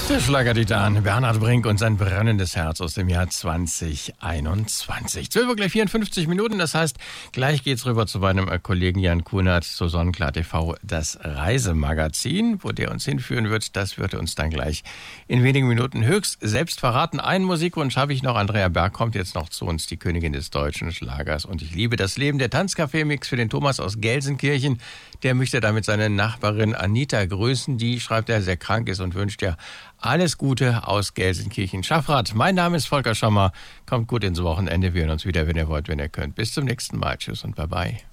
Der Schlagertitan Bernhard Brink und sein brennendes Herz aus dem Jahr 2021. 12:54 Minuten, das heißt, gleich geht's rüber zu meinem Kollegen Jan Kunert zu Sonnenklar TV, das Reisemagazin. Wo der uns hinführen wird, das wird er uns dann gleich in wenigen Minuten höchst selbst verraten. Einen Musikwunsch habe ich noch. Andrea Berg kommt jetzt noch zu uns, die Königin des deutschen Schlagers. Und ich liebe das Leben. Der Tanzcafé-Mix für den Thomas aus Gelsenkirchen. Der möchte damit seine Nachbarin Anita grüßen. Die, schreibt er, sehr krank ist und wünscht ja alles Gute aus Gelsenkirchen-Schaffrath. Mein Name ist Volker Schommer. Kommt gut ins Wochenende. Wir hören uns wieder, wenn ihr wollt, wenn ihr könnt. Bis zum nächsten Mal. Tschüss und Bye-bye.